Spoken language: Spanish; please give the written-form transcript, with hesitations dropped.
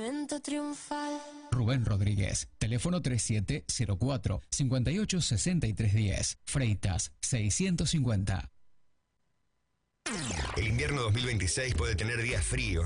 momento triunfal. Rubén Rodríguez, teléfono 3704-586310, Freitas 650. El invierno 2026 puede tener días fríos,